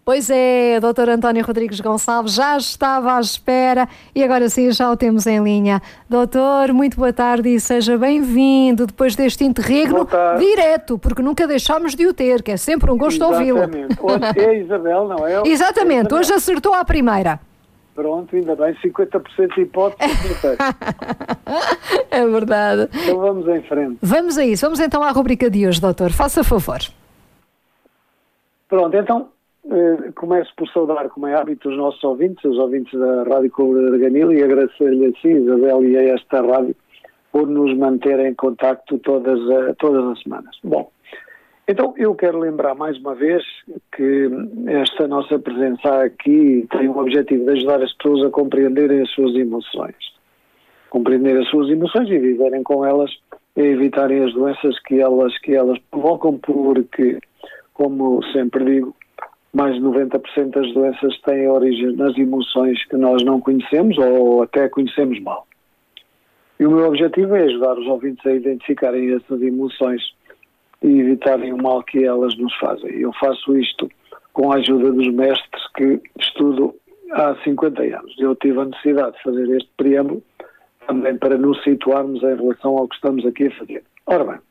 Pois é, Dr. António Rodrigues Gonçalves já estava à espera e agora sim já o temos em linha. Doutor, muito boa tarde e seja bem-vindo depois deste interregno direto, porque nunca deixámos de o ter, que é sempre um gosto ouvi-lo. Exatamente. Hoje é a Isabel, não é? Exatamente, hoje acertou à primeira. Pronto, ainda bem, 50% de hipótese. É verdade. Então vamos em frente. Vamos a isso, vamos então à rubrica de hoje, doutor, faça favor. Pronto, então começo por saudar, como é hábito, os nossos ouvintes, os ouvintes da Rádio Cobre de Ganil, e agradecer-lhe assim, Isabel, e a esta rádio por nos manter em contacto todas as semanas. Bom, então eu quero lembrar mais uma vez que esta nossa presença aqui tem o objetivo de ajudar as pessoas a compreenderem as suas emoções. Compreender as suas emoções e viverem com elas e evitarem as doenças que elas provocam, porque, como sempre digo, mais de 90% das doenças têm origem nas emoções que nós não conhecemos ou até conhecemos mal. E o meu objetivo é ajudar os ouvintes a identificarem essas emoções e evitarem o mal que elas nos fazem. Eu faço isto com a ajuda dos mestres que estudo há 50 anos. Eu tive a necessidade de fazer este preâmbulo também para nos situarmos em relação ao que estamos aqui a fazer. Ora bem,